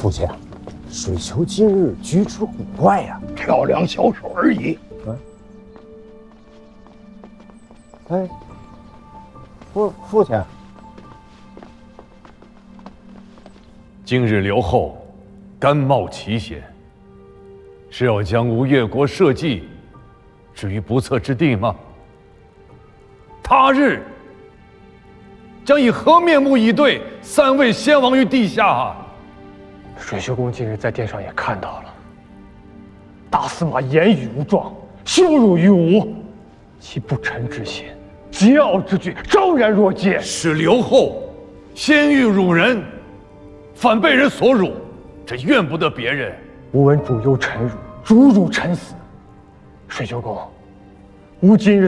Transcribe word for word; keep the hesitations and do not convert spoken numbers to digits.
父亲，水球今日举止古怪呀、啊， 跳两小手而已。 嗯。哎，父父亲， 今日刘后甘冒奇险，是要将吴越国社稷置于不测之地吗？他日将以何面目以对三位先王于地下啊？ 水秀公近日在殿上也看到了，大司马言语无状，羞辱于吾，其不臣之心，桀骜之举，昭然若揭。 是刘后先欲辱人，反被人所辱，这怨不得别人。 吾闻主忧臣辱，主辱臣死。水秀公，吾今日